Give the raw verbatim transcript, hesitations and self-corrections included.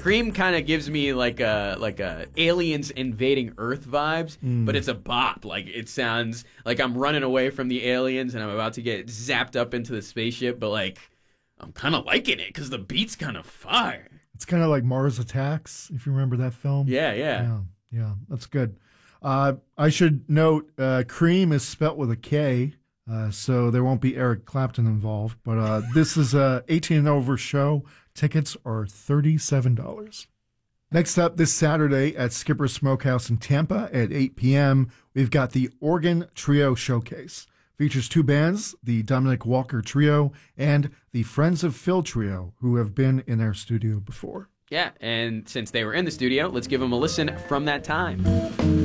Cream kind of gives me like a like a aliens invading Earth vibes, Mm. but it's a bop. Like it sounds like I'm running away from the aliens and I'm about to get zapped up into the spaceship, but like I'm kind of liking it because the beat's kind of fire. It's kind of like Mars Attacks, if you remember that film. Yeah, yeah. Yeah, yeah, that's good. Uh, I should note, uh, Cream is spelt with a K, uh, so there won't be Eric Clapton involved. But uh, this is a eighteen and over show. Tickets are thirty-seven dollars. Next up this Saturday at Skipper Smokehouse in Tampa at eight p.m., we've got the Organ Trio Showcase. Features two bands, the Dominic Walker Trio and the Friends of Phil Trio, who have been in their studio before. Yeah, and since they were in the studio, let's give them a listen from that time.